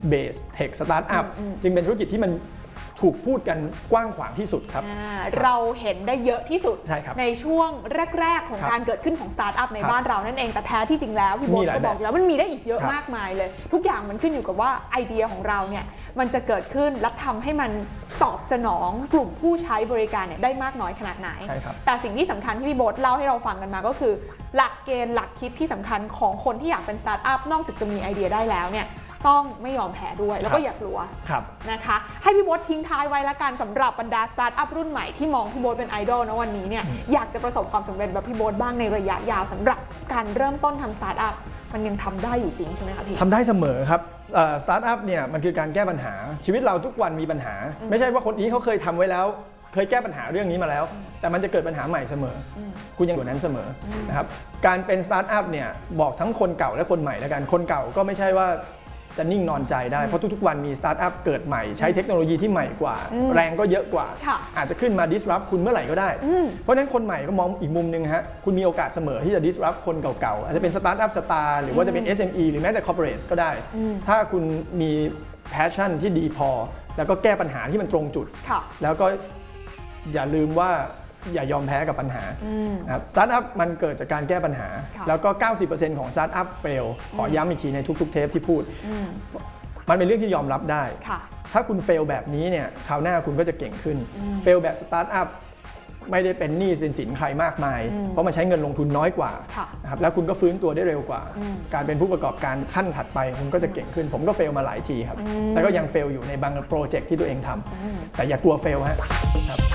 เบสเทคสตาร์ทอัพจึงเป็นธุรกิจที่มันถูกพูดกันกว้างขวางที่สุดครับเราเห็นได้เยอะที่สุดในช่วงแรกๆของการเกิดขึ้นของสตาร์ทอัพในบ้านเรานั่นเองแต่แท้ที่จริงแล้วพี่โบ๊ทก็บอกแล้วมันมีได้อีกเยอะมากมายเลยทุกอย่างมันขึ้นอยู่กับว่าไอเดียของเราเนี่ยมันจะเกิดขึ้นและทำให้มันตอบสนองกลุ่มผู้ใช้บริการเนี่ยได้มากน้อยขนาดไหนแต่สิ่งที่สำคัญที่พี่โบ๊ทเล่าให้เราฟังกันมาก็คือหลักเกณฑ์หลักคิดที่สำคัญของคนที่อยากเป็นสตาร์ทอัพนอกจากจะมีไอเดียได้แล้วเนี่ยต้องไม่ยอมแพ้ด้วยแล้วก็อย่ากลัวนะคะให้พี่โบ๊ททิ้งท้ายไว้ละกันสำหรับบรรดาสตาร์ทอัพรุ่นใหม่ที่มองพี่โบ๊ทเป็นไอดอลนะวันนี้เนี่ยอยากจะประสบความสำเร็จแบบพี่โบ๊ทบ้างในระยะยาวสำหรับการเริ่มต้นทำสตาร์ทอัพมันยังทำได้อยู่จริงใช่ไหมคะพี่ทำได้เสมอครับสตาร์ทอัพเนี่ยมันคือการแก้ปัญหาชีวิตเราทุกวันมีปัญหาไม่ใช่ว่าคนนี้เขาเคยทำไว้แล้วเคยแก้ปัญหาเรื่องนี้มาแล้วแต่มันจะเกิดปัญหาใหม่เสมอคุณยังอยู่นั้นเสมอนะครับการเป็นสตาร์ทอัพเนี่ยบอกทั้งคนเก่าและคนใหม่แล้วกันคนเก่าก็ไม่ใช่ว่าจะนิ่งนอนใจได้เพราะทุกๆวันมีสตาร์ทอัพเกิดใหม่ใช้เทคโนโลยีที่ใหม่กว่าแรงก็เยอะกว่าอาจจะขึ้นมา disrupt คุณเมื่อไหร่ก็ได้เพราะฉะนั้นคนใหม่ก็มองอีกมุมนึงฮะคุณมีโอกาสเสมอที่จะ disrupt คนเก่าๆอาจจะเป็นสตาร์ทอัพสตาร์หรือว่าจะเป็น SME หรือแม้แต่ corporate ก็ได้ถ้าคุณมี passion ที่ดีพอแล้วก็แก้ปัญหาที่มันตรงจุดแล้วก็อย่าลืมว่าอย่ายอมแพ้กับปัญหาสตาร์ทอัพมันเกิดจากการแก้ปัญหาแล้วก็ 90% ของสตาร์ทอัพเฟลขอย้ำอีกทีในทุกๆเทปที่พูดมันเป็นเรื่องที่ยอมรับได้ถ้าคุณเฟลแบบนี้เนี่ยคราวหน้าคุณก็จะเก่งขึ้นเฟลแบบสตาร์ทอัพไม่ได้เป็นหนี้เป็นสินใครมากมายเพราะมันใช้เงินลงทุนน้อยกว่านะครับแล้วคุณก็ฟื้นตัวได้เร็วกว่าการเป็นผู้ประกอบการขั้นถัดไปคุณก็จะเก่งขึ้นผมก็เฟลมาหลายทีครับแต่ก็ยังเฟลอยู่ในบางโปรเจกต์ที่ตัวเองทำแต่อย่ากลัวเฟลฮะ